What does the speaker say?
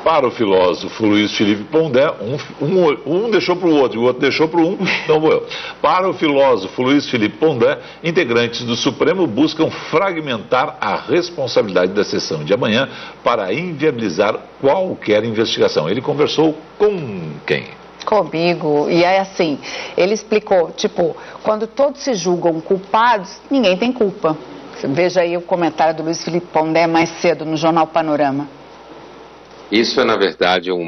Para o filósofo Luiz Felipe Pondé, um deixou para o outro, e o outro deixou para um, então vou eu. Para o filósofo Luiz Felipe Pondé, integrantes do Supremo buscam fragmentar a responsabilidade da sessão de amanhã para inviabilizar qualquer investigação. Ele conversou com quem? Comigo, e é assim, ele explicou, tipo, quando todos se julgam culpados, ninguém tem culpa. Veja aí o comentário do Luiz Felipe Pondé mais cedo no Jornal Panorama. Isso é, na verdade,